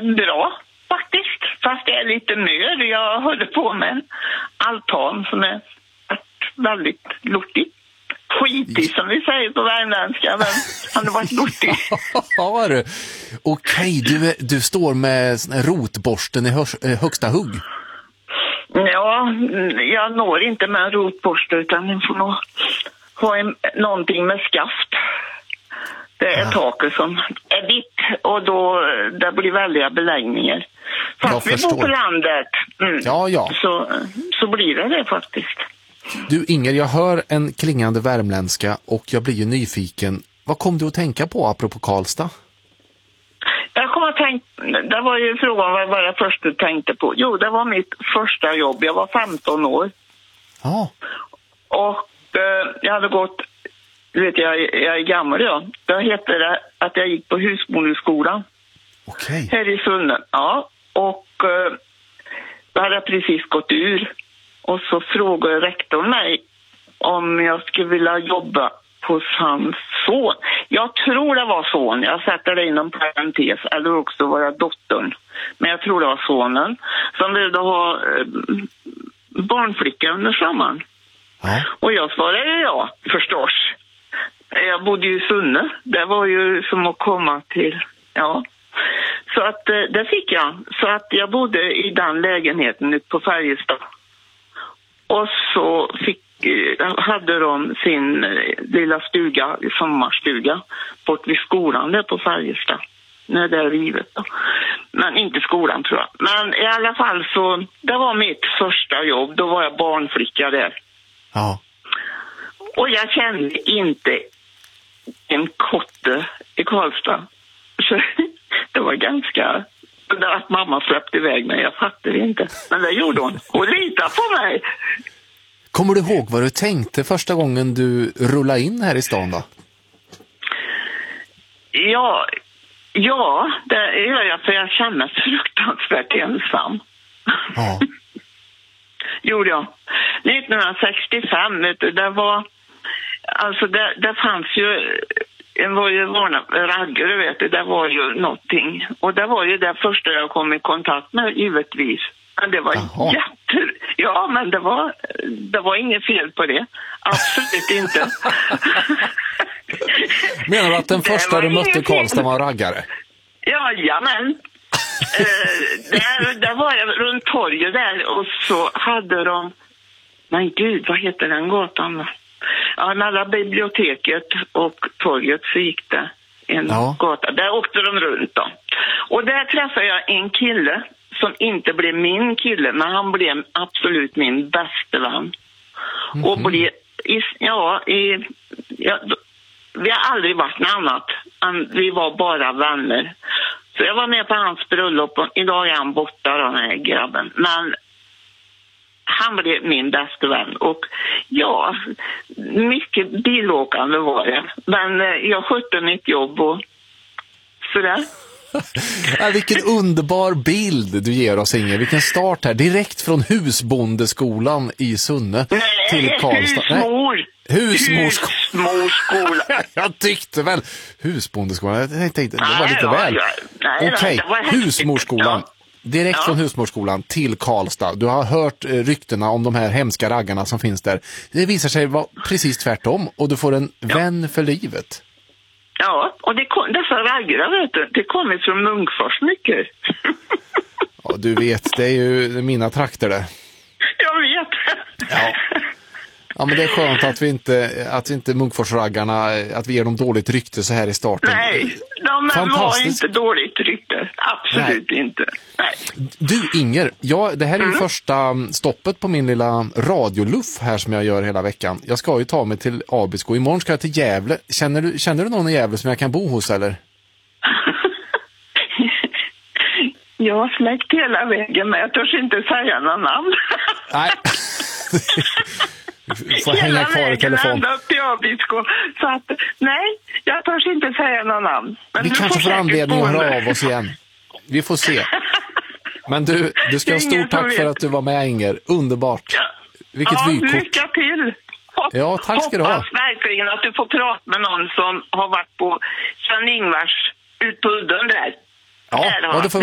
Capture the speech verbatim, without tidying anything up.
Eh, bra, faktiskt. Fast det är lite mör. Jag håller på med en altan som är väldigt lortig. Skitig som vi säger på värmländska, men han har varit lortig. Ja, du. Okej, du, är- du står med sån här rotborsten i hörs, eh, högsta hugg. Ja, jag når inte med en rotborste utan jag får nog ha en, någonting med skaft. Det är Ja. taket som är vitt och då det blir väldiga beläggningar. Fast Jag vi bor förstår. på landet mm, Ja, ja. Så, så blir det det faktiskt. Du Inger, jag hör en klingande värmländska och jag blir ju nyfiken. Vad kom du att tänka på apropå Karlstad? Jag kommer att tänka, det var ju frågan vad vad jag först tänkte på. Jo, det var mitt första jobb. Jag var femton år. Ja, Och eh, jag hade gått, du vet jag, jag är gammal ja. Då hette det att jag gick på husmodersskolan okej. här i Sunne. Ja, och eh, då hade jag precis gått ur. Och så frågade rektorn mig om jag skulle vilja jobba hos hans son. Jag tror det var son. Jag sätter det inom parentes. Eller också var jag dottern. Men jag tror det var sonen. Som ville ha eh, barnflicka under sommaren. Ja. Och jag svarade ja, förstås. Jag bodde ju i Sunne. Det var ju som att komma till, ja. Så att eh, det fick jag. Så att jag bodde i den lägenheten ute på Färjestad. Och så fick, eh, hade de sin eh, lilla stuga, sommarstuga, bort vid skolan där på Färjestad. När det är rivet då. Men inte skolan tror jag. Men i alla fall så, det var mitt första jobb. Då var jag barnflicka där. Ja. Och jag kände inte en kotte i Karlstad. Så det var ganska... Att mamma släppte iväg mig, jag fattade inte. Men det gjorde hon. Hon litade på mig. Kommer du ihåg vad du tänkte första gången du rullade in här i stan då? Ja, ja, det gör jag för jag känner mig fruktansvärt ensam. Ja. Gjorde jag. nittonhundrasextiofem, vet du, det var... Alltså det, det fanns ju... Det var ju varna raggare, vet du. Det var ju någonting. Och det var ju det första jag kom i kontakt med, givetvis. Men det var Jaha. jätte... Ja, men det var, det var inget fel på det. Absolut inte. Menar du att den Det första var du mötte inget Karlstad fel. var raggare? Jajamän. eh, där, där var jag runt torget där och så hade de... Men gud, vad heter den gatan då? Ja, nära biblioteket och torget så gick det en Ja. gata. Där åkte de runt då. Och där träffade jag en kille som inte blev min kille, men han blev absolut min bästa vän. Mhm. Och blev, i, ja, i, ja, vi har aldrig varit något annat. än- Vi var bara vänner. Så jag var med på hans bröllop och idag är han borta då, den här grabben. Men han blev min bästa vän. Och ja, mycket bilåkande var det. Men eh, jag skötte mitt jobb och sådär. Ja, vilken underbar bild du ger oss, Inger. Vilken start här. Direkt från husbondeskolan i Sunne till Karlstad. husmor. Husmorskolan. Husmorskola. Jag tyckte väl husbondeskolan. Jag tänkte, det var Nej, lite ja, väl. ja. Nej, Okej, det var häftigt. husmorskolan. Ja. Direkt Ja. från husmorskolan till Karlstad. Du har hört eh, ryktena om de här hemska raggarna som finns där. Det visar sig vara precis tvärtom. Och du får en vän för livet. Ja, och det kom, dessa raggare, vet du, det kommer från Munkfors mycket. Ja, du vet, det är ju mina trakter där. Jag vet. Ja. Ja, men det är skönt att vi inte, att vi inte Munkforsraggarna, att vi ger dem dåligt rykte så här i starten. Nej, de var Fantastiskt. inte dåligt rykte. Absolut inte. Nej. Du Inger, ja, det här är ju Mm. första stoppet på min lilla radioluff här som jag gör hela veckan. Jag ska ju ta mig till Abisko. Imorgon ska jag till Gävle. Känner du, känner du någon i Gävle som jag kan bo hos eller? Jag har släckt hela vägen, men jag törs inte säga någon namn. Nej. Du får hänga kvar i telefon. Ända upp till Abisko. Så att, nej, jag törs inte säga någon namn. Men Vi du kanske får säkert anledning att boende. höra av oss igen. Vi får se. Men du, du ska ha Det är ingen stort tack som för vet. att du var med, Inger. Underbart. Ja. Vilket ja, vykort. lycka till. Hopp, Ja, tack ska du ha. Hoppas verkligen att du får prata med någon som har varit på Sven-Ingvars ut på udden där. Ja, Där har ja, det får